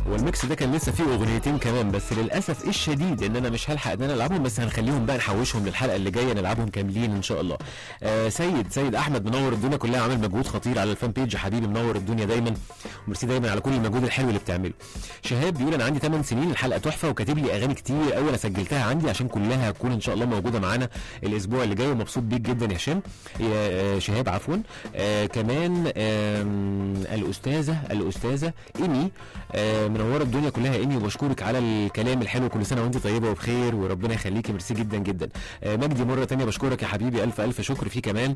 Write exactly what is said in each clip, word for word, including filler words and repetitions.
والميكس ده كان لسه فيه اغنيتين كمان، بس للاسف الشديد ان انا مش هلحق ان انا العبهم، بس هنخليهم بقى نحوشهم للحلقه اللي جايه نلعبهم كاملين ان شاء الله. آه سيد سيد احمد منور الدنيا كلها، عامل مجهود خطير على الفان بيج، حبيبي منور الدنيا دايما، وميرسي دايما على كل المجهود الحلو اللي بتعمله. شهاب بيقول انا عندي ثمان سنين، الحلقه تحفه، وكاتب لي اغاني كتير قوي انا سجلتها عندي عشان كلها هتكون ان شاء الله موجوده معانا الاسبوع اللي جاي، ومبسوط بيك جدا يا هشام يا شهاب عفوا. آه كمان آه الاستاذه الاستاذه ايمي آه منوره الدنيا كلها ايمي، وبشكرك على الكلام الحلو، كل سنه وانت طيبه وبخير وربنا يخليكي، ميرسي جدا جدا. آه مجدي مره ثانيه بشكرك يا حبيبي، الف الف شكر فيه كمان.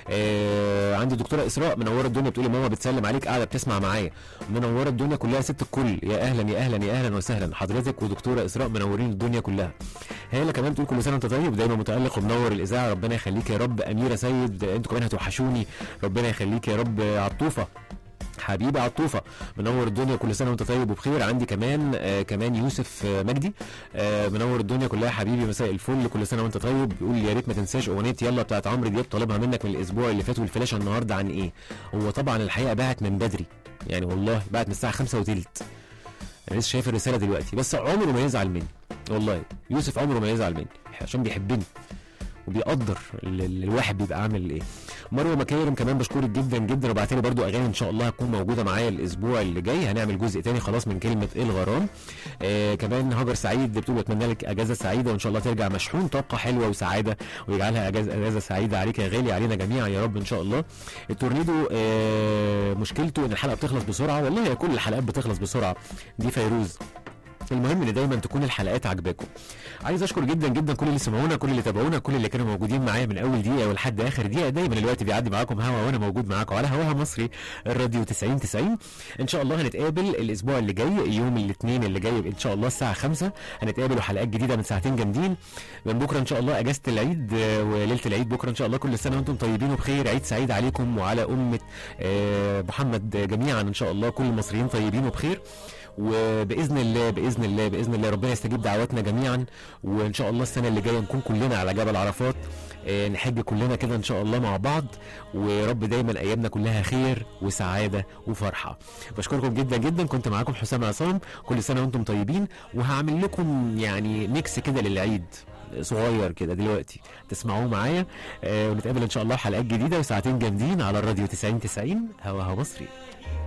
آه عندي الدكتوره اسراء منوره الدنيا، بتقولي ماما بتسلم عليك قاعده بتسمع معايا، منوره الدنيا كلها ست الكل، يا اهلا يا اهلا يا اهلا وسهلا حضرتك ودكتوره اسراء منورين الدنيا كلها. هاله كمان بتقول كل سنه وانت طيب، دايما متالق ومنور الاذاعه، ربنا يخليك يا رب. اميره سيد انتوا كمان هتوحشوني، ربنا يخليك يا رب. عطوفه حبيبي عطوفه منور الدنيا كل سنه وانت طيب وبخير. عندي كمان آه كمان يوسف آه مجدي آه منور الدنيا كلها حبيبي، مساء الفل كل سنه وانت طيب. بيقول يا ريت ما تنساش اغنيه يلا بتاعت عمرو دياب، طالبها منك من الاسبوع اللي فات، والفلاشه النهارده عن ايه؟ هو طبعا الحقيقه باعت من بدري يعني، والله باعت من الساعه خمسة وثلث، انا لسه شايف الرساله دلوقتي، بس عمره ما يزعل مني والله، يوسف عمره ما يزعل مني عشان بيحبني وبيقدر الواحد بيبقى عامل ايه. مروه مكارم كمان بشكرك جدا جدا، وبعت لي برده اغاني ان شاء الله هتكون موجوده معايا الاسبوع اللي جاي، هنعمل جزء تاني خلاص من كلمه الغرام. آه كمان هاجر سعيد بتقول بتمنى لك اجازه سعيده، وان شاء الله ترجع مشحون طاقه حلوه وسعاده، ويجعلها اجازه اجازه سعيده عليك يا غالي، علينا جميعا يا رب ان شاء الله. التورنيدو آه مشكلته ان الحلقه بتخلص بسرعه، والله هي كل الحلقات بتخلص بسرعه، دي فيروز. المهم ان دايما تكون الحلقات عجباكم. عايز اشكر جدا جدا كل اللي سمعونا، كل اللي تابعونا، كل اللي كانوا موجودين معايا من اول دقيقه ولحد اخر دقيقه. دايما الوقت بيعدي معاكم هوا، وانا موجود معاكم على هواها مصري الراديو تسعين تسعين. ان شاء الله هنتقابل الاسبوع اللي جاي يوم الاثنين اللي جاي ان شاء الله الساعه خمسة، هنتقابل وحلقات جديده من ساعتين جامدين. من بكره ان شاء الله اجازه العيد وليله العيد بكره ان شاء الله، كل سنه وانتم طيبين وبخير، عيد سعيد عليكم وعلى امه محمد جميعا ان شاء الله، كل المصريين طيبين وبخير، وباذن الله باذن الله باذن الله ربنا يستجيب دعواتنا جميعا، وان شاء الله السنه اللي جايه نكون كلنا على جبل عرفات، آه نحج كلنا كده ان شاء الله مع بعض، ورب دايما ايامنا كلها خير وسعاده وفرحه. بشكركم جدا جدا، كنت معاكم حسام عصام، كل سنه وانتم طيبين، وهعمل لكم يعني ميكس كده للعيد صغير كده دلوقتي تسمعوه معايا، آه ونتقابل ان شاء الله حلقات جديده وساعتين جامدين على الراديو تسعين تسعين هواها مصري.